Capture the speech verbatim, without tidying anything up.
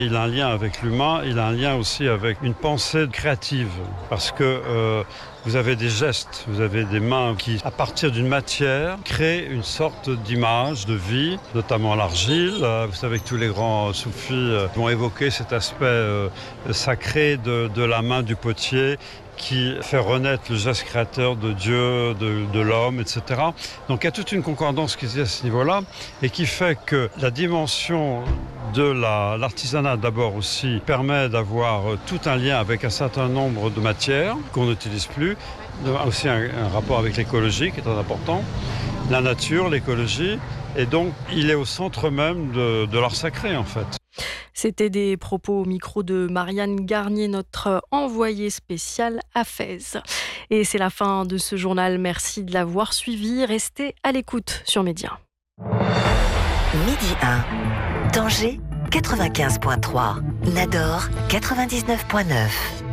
Il a un lien avec l'humain, il a un lien aussi avec une pensée créative. Parce que euh, vous avez des gestes, vous avez des mains qui, à partir d'une matière, créent une sorte d'image, de vie, notamment l'argile. Vous savez que tous les grands soufis vont évoquer cet aspect euh, sacré de, de la main du potier, qui fait renaître le geste créateur de Dieu, de, de l'homme, et cetera. Donc il y a toute une concordance qui se dit à ce niveau-là et qui fait que la dimension de la, l'artisanat d'abord aussi permet d'avoir tout un lien avec un certain nombre de matières qu'on n'utilise plus, aussi un, un rapport avec l'écologie qui est très important, la nature, l'écologie, et donc il est au centre même de, de l'art sacré en fait. C'était des propos au micro de Marianne Garnier, notre envoyée spéciale à Fès. Et c'est la fin de ce journal. Merci de l'avoir suivi. Restez à l'écoute sur Média. Midi un, Tanger quatre-vingt-quinze virgule trois, Nador quatre-vingt-dix-neuf virgule neuf.